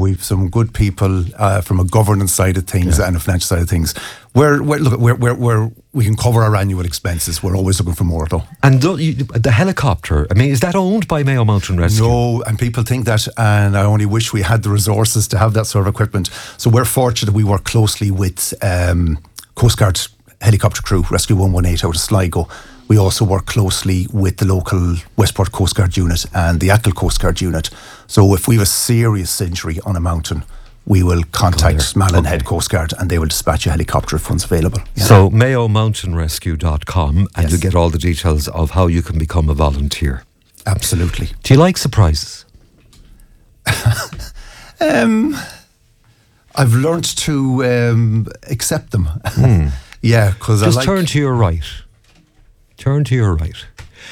we've some good people from a governance side of things and a financial side of things. We can cover our annual expenses. We're always looking for more, though. And the helicopter, I mean, is that owned by Mayo Mountain Rescue? No, and people think that, and I only wish we had the resources to have that sort of equipment. So we're fortunate we work closely with Coast Guard helicopter crew, Rescue 118 out of Sligo. We also work closely with the local Westport Coast Guard unit and the Achill Coast Guard unit. So if we have a serious injury on a mountain, we will contact Malin Head Coast Guard and they will dispatch a helicopter if one's available. Yeah. So mayomountainrescue.com and you'll get all the details of how you can become a volunteer. Absolutely. Do you like surprises? I've learned to accept them. Yeah, because just turn to your right. Turn to your right.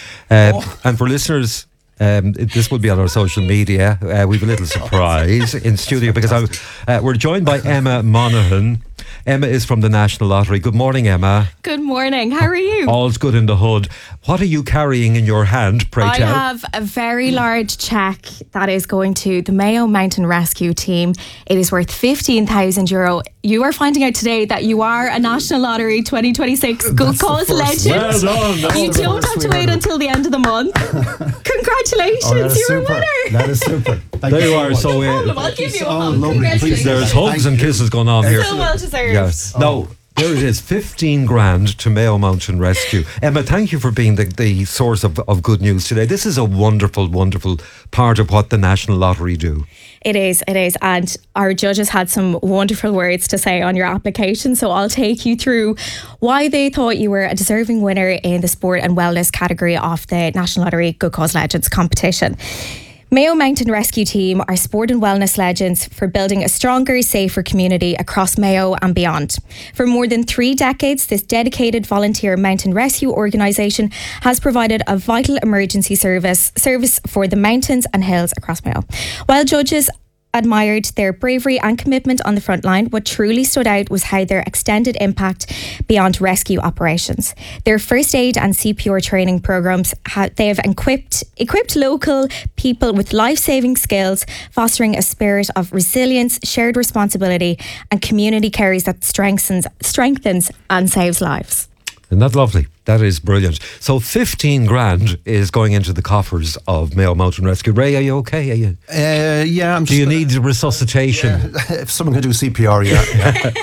And for listeners, this will be on our social media. We have a little surprise in studio because we're joined by Emma Monaghan. Emma is from the National Lottery. Good morning, Emma. Good morning. How are you? All's good in the hood. What are you carrying in your hand, pray tell? I have a very large cheque that is going to the Mayo Mountain Rescue team. It is worth €15,000. You are finding out today that you are a National Lottery 2026 Good Cause legend. Well done. You don't have to wait until the end of the month. Congratulations, you're a winner. That is super. There you are. So I'll give you a hug. Congratulations. there's hugs and kisses going on here. So well deserved. Yes. Now, there it is, 15 grand to Mayo Mountain Rescue. Emma, thank you for being the source of good news today. This is a wonderful, wonderful part of what the National Lottery do. It is. And our judges had some wonderful words to say on your application. So I'll take you through why they thought you were a deserving winner in the sport and wellness category of the National Lottery Good Cause Legends competition. Mayo Mountain Rescue Team are sport and wellness legends for building a stronger, safer community across Mayo and beyond. For more than 3 decades, this dedicated volunteer mountain rescue organisation has provided a vital emergency service for the mountains and hills across Mayo. While judges admired their bravery and commitment on the front line, what truly stood out was how their extended impact beyond rescue operations. Their first aid and CPR training programs they have equipped local people with life-saving skills, fostering a spirit of resilience, shared responsibility and community cares that strengthens and saves lives. Isn't that lovely? That is brilliant. So 15 grand is going into the coffers of Mayo Mountain Rescue. Ray, are you okay? Are you? Yeah. Do you need resuscitation? Yeah, if someone can do CPR, yeah.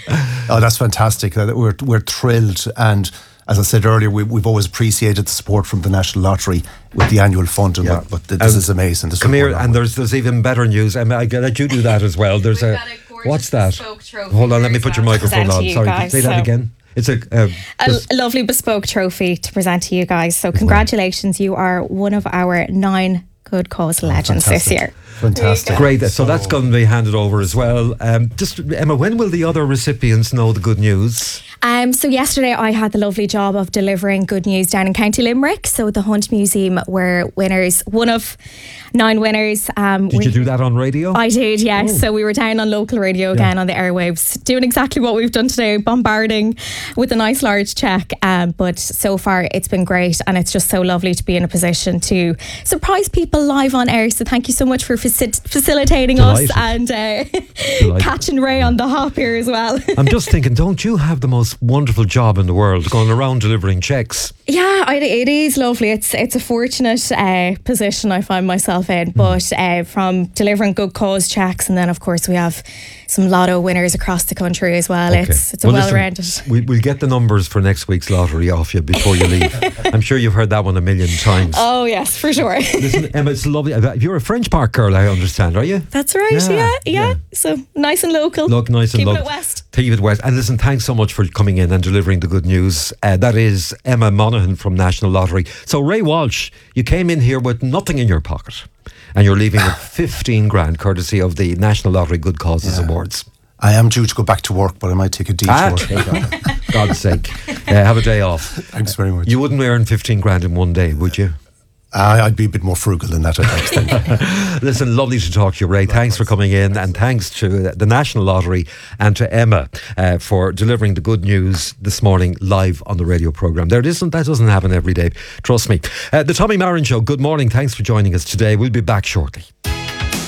Oh, that's fantastic. We're thrilled. And as I said earlier, we've always appreciated the support from the National Lottery with the annual funding. Yeah. But this is amazing. Come here, and there's even better news. I gotta let you do that as well. There's what's that? Hold on, let me put your microphone on. Sorry, say that again. It's a lovely bespoke trophy to present to you guys. So congratulations, you are one of our 9 Good Cause legends this year. Fantastic. Great. So that's going to be handed over as well. Just Emma, when will the other recipients know the good news? So yesterday I had the lovely job of delivering good news down in County Limerick. So the Hunt Museum were winners, one of 9 winners. Did you do that on radio? I did, yes. Oh. So we were down on local radio again on the airwaves, doing exactly what we've done today, bombarding with a nice large cheque. But so far it's been great, and it's just so lovely to be in a position to surprise people live on air. So thank you so much for facilitating us and catching Ray on the hop here as well. I'm just thinking, don't you have the most wonderful job in the world, going around delivering cheques? Yeah, it is lovely. It's a fortunate position I find myself in, but from delivering good cause cheques, and then of course we have some lotto winners across the country as well. Okay. It's a well-rounded. We'll get the numbers for next week's lottery off you before you leave. I'm sure you've heard that one a million times. Oh yes, for sure. Listen, Emma, it's lovely. You're a French Park girl, I understand, are you? That's right. Yeah. So nice and local. Look, nice and local. Keep it west. Keep it west. And listen, thanks so much for coming in and delivering the good news. That is Emma Monaghan from National Lottery. So Ray Walsh, you came in here with nothing in your pocket, and you're leaving with 15 grand courtesy of the National Lottery Good Causes Awards. I am due to go back to work, but I might take a detour. God's sake. Have a day off. Thanks very much. You wouldn't earn 15 grand in one day, would you? I'd be a bit more frugal than that, I think. Listen, lovely to talk to you, Ray. Thanks for coming in, and thanks to the National Lottery and to Emma for delivering the good news this morning live on the radio programme. That doesn't happen every day, trust me. The Tommy Marin Show, good morning. Thanks for joining us today. We'll be back shortly.